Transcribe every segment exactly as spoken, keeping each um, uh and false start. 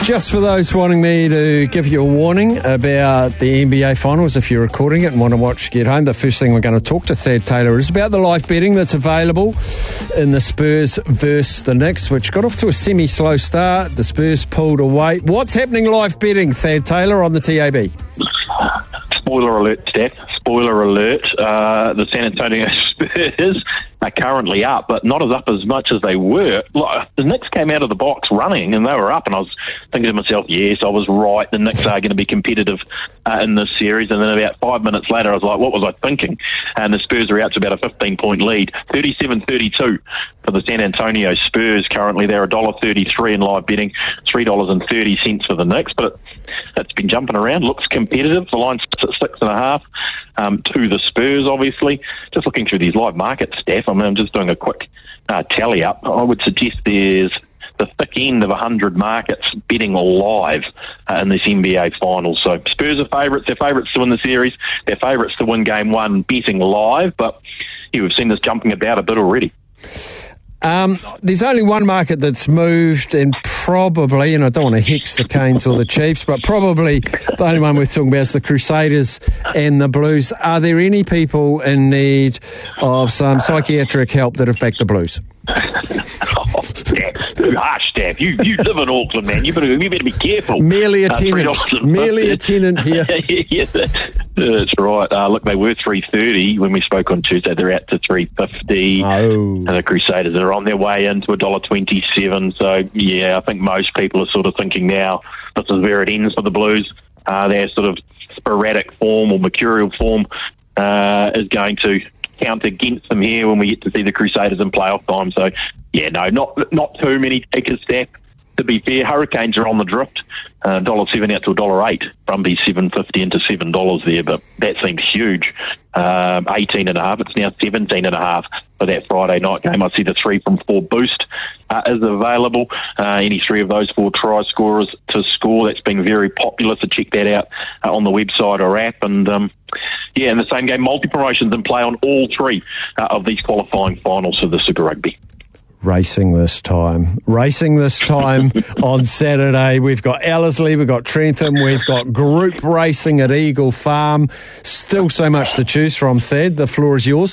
Just for those wanting me to give you a warning about the N B A Finals, if you're recording it and want to watch Get Home, the first thing we're going to talk to Thad Taylor is about the live betting that's available in the Spurs versus the Knicks, which got off to a semi-slow start. The Spurs pulled away. What's happening live betting, Thad Taylor, on the T A B? Spoiler alert, Steph. Spoiler alert. Uh, the San Antonio Spurs are currently up, but not as up as much as they were. Like, the Knicks came out of the box running, and they were up, and I was thinking to myself, yes, I was right. The Knicks are going to be competitive uh, in this series. And then about five minutes later, I was like, what was I thinking? And the Spurs are out to about a fifteen-point lead, thirty-seven thirty-two for the San Antonio Spurs. Currently, they're one dollar thirty-three in live betting, three dollars thirty for the Knicks, but it's been jumping around. Looks competitive. The line's at six and a half um, to the Spurs, obviously. Just looking through these live markets, Steph, I mean, I'm just doing a quick uh, tally up. I would suggest there's the thick end of one hundred markets betting live uh, in this N B A Finals. So Spurs are favourites. They're favourites to win the series. They're favourites to win game one betting live, but yeah, we've seen this jumping about a bit already. Um, there's only one market that's moved, and probably, and I don't want to hex the Canes or the Chiefs, but probably the only one we're talking about is the Crusaders and the Blues. Are there any people in need of some psychiatric help that have backed the Blues? Oh, Steph, too harsh, Steph. You you live in Auckland, man. You better you better be careful. Merely a tenant. Uh, Merely a tenant here. Yeah, that's right. Uh, look, they were three thirty when we spoke on Tuesday. They're out to three fifty. Oh. And the Crusaders are on their way into one dollar twenty-seven. So yeah, I think most people are sort of thinking now this is where it ends for the Blues. Uh, their sort of sporadic form or mercurial form uh, is going to count against them here when we get to see the Crusaders in playoff time. So, yeah, no, not not too many takers, Steph. To be fair, Hurricanes are on the drift. Uh, one dollar seven out to one dollar eight. Brumbies seven fifty into seven dollars there, but that seems huge. Um, eighteen and a half. It's now seventeen and a half for that Friday night game. I see the three from four boost uh, is available. Uh, any three of those four try scorers to score. That's been very popular, so check that out uh, on the website or app. And um, yeah, in the same game, multi-promotions in play on all three uh, of these qualifying finals for the Super Rugby. Racing this time. Racing this time on Saturday. We've got Ellerslie, we've got Trentham, we've got group racing at Eagle Farm. Still so much to choose from, Thad. The floor is yours.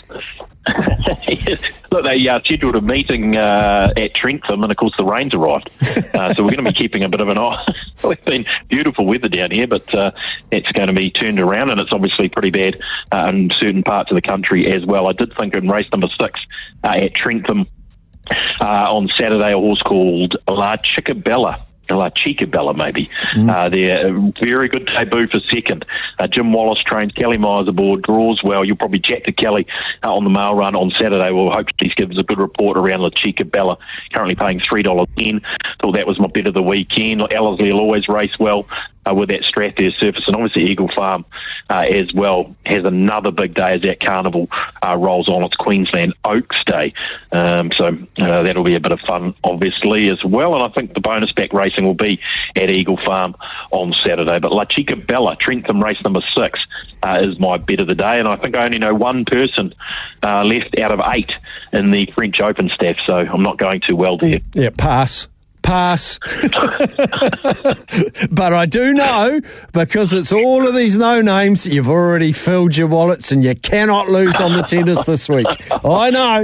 Yes. Look, they uh, scheduled a meeting uh, at Trentham, and of course the rain's arrived. Uh, so we're going to be keeping a bit of an eye. It's been beautiful weather down here, but uh, it's going to be turned around, and it's obviously pretty bad uh, in certain parts of the country as well. I did think in race number six uh, at Trentham uh, on Saturday, a horse called La Chicabella. La Chicabella, maybe. Mm. Uh, they're a very good debut for second. Uh, Jim Wallace trains, Kelly Myers aboard, draws well. You'll probably chat to Kelly uh, on the mail run on Saturday. We'll hope he gives a good report around La Chicabella, currently paying three dollars ten. Thought that was my bet of the weekend. Ellerslie will always race well uh, with that Strathare surface, and obviously Eagle Farm uh, as well has another big day as that carnival uh, rolls on. It's Queensland Oaks Day, um, so uh, that'll be a bit of fun, obviously, as well. And I think the bonus back racing will be at Eagle Farm on Saturday. But La Chicabella, Trentham race number six, uh, is my bet of the day, and I think I only know one person uh, left out of eight in the French Open staff, so I'm not going too well there. Yeah, pass. Pass. But I do know, because it's all of these no-names, you've already filled your wallets and you cannot lose on the tennis this week. I know.